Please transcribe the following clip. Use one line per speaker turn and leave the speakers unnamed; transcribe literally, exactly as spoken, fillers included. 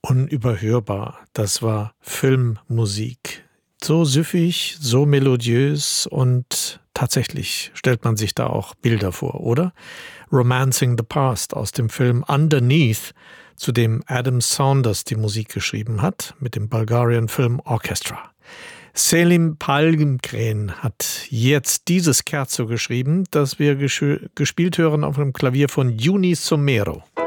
Unüberhörbar, das war Filmmusik. So süffig, so melodiös und tatsächlich stellt man sich da auch Bilder vor, oder? Romancing the Past aus dem Film Underneath, zu dem Adam Saunders die Musik geschrieben hat, mit dem Bulgarian Film Orchestra. Selim Palmgren hat jetzt dieses Scherzo geschrieben, das wir gespielt hören auf dem Klavier von Juni Somero.